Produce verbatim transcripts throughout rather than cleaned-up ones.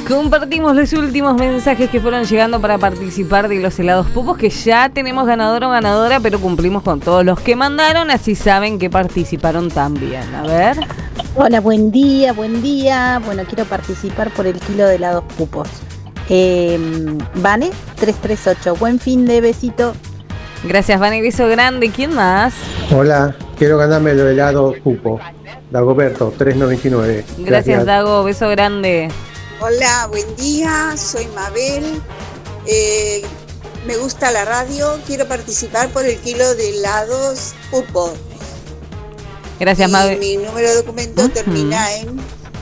Compartimos los últimos mensajes que fueron llegando para participar de los helados pupos, que ya tenemos ganador o ganadora, pero cumplimos con todos los que mandaron, así saben que participaron también. A ver. Hola, buen día, buen día. Bueno, quiero participar por el kilo de helados pupos. Eh, Vane, tres tres ocho. Buen fin de besito. Gracias, Vane, beso grande. ¿Quién más? Hola, quiero ganarme el helado pupo. Dagoberto, tres noventa y nueve. Gracias, Gracias, Dago, beso grande. Hola, buen día, soy Mabel, eh, me gusta la radio, quiero participar por el kilo de helados Pupo. Gracias, y Mabel. mi número de documento uh-huh. termina en...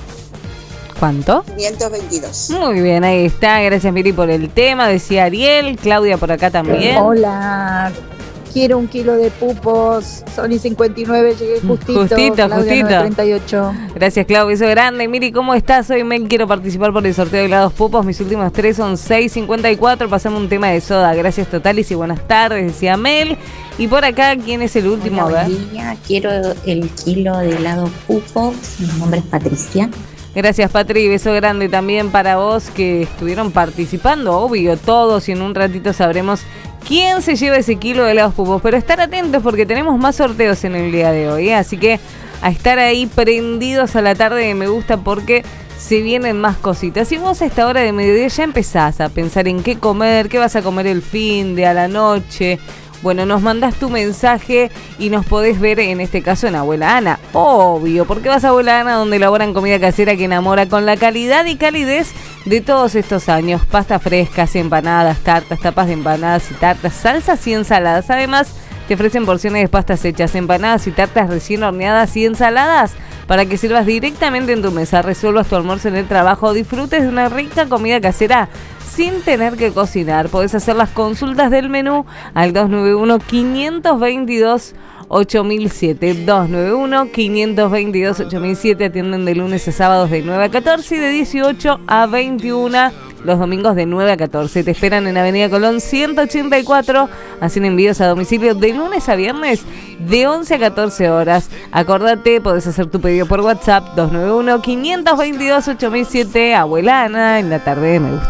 ¿Cuánto? quinientos veintidós. Muy bien, ahí está, gracias Miri por el tema, decía Ariel, Claudia por acá también. Hola, quiero un kilo de pupos, son y cincuenta y nueve, llegué justito. Justito, Claudia, justito. treinta y ocho. Gracias, Clau, beso grande. Miri, ¿cómo estás? Soy Mel, quiero participar por el sorteo de helados pupos. Mis últimos tres son seis cincuenta y cuatro. Pasame un tema de soda. Gracias totales y buenas tardes, decía Mel. Y por acá, ¿quién es el último? Hola, a ver. buen día. Quiero el kilo de helado pupo. Mi nombre es Patricia. Gracias, Patri, beso grande también para vos que estuvieron participando, obvio, todos, y en un ratito sabremos quién se lleva ese kilo de helados pupos. Pero estar atentos porque tenemos más sorteos en el día de hoy, ¿eh? Así que a estar ahí prendidos a la tarde de Me Gusta porque se vienen más cositas. Y vos a esta hora de mediodía ya empezás a pensar en qué comer, qué vas a comer el fin de a la noche. Bueno, nos mandás tu mensaje y nos podés ver, en este caso, en Abuela Ana. Obvio, porque vas a Abuela Ana, donde elaboran comida casera que enamora con la calidad y calidez de todos estos años. Pastas frescas, empanadas, tartas, tapas de empanadas y tartas, salsas y ensaladas. Además, te ofrecen porciones de pastas hechas, empanadas y tartas recién horneadas y ensaladas para que sirvas directamente en tu mesa, resuelvas tu almuerzo en el trabajo, disfrutes de una rica comida casera sin tener que cocinar. Podés hacer las consultas del menú al dos nueve uno, cinco dos dos, ocho mil siete. dos nueve uno, cinco dos dos, ocho mil siete. Atienden de lunes a sábados de nueve a catorce y de dieciocho a veintiuna. Los domingos de nueve a catorce. Te esperan en Avenida Colón ciento ochenta y cuatro. Hacen envíos a domicilio de lunes a viernes de once a catorce horas. Acordate, podés hacer tu pedido por WhatsApp dos nueve uno, cinco dos dos, ocho mil siete. Abuela Ana, en la tarde de Me Gusta.